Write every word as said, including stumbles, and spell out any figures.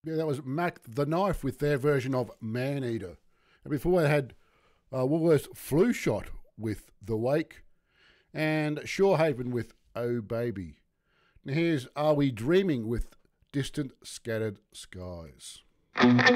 Yeah, that was Mac the Knife with their version of Man Eater. And before they had uh, Woolworth's Flu Shot with The Wake and Shorehaven with Oh Baby. Now here's Are We Dreaming with Distant Scattered Skies.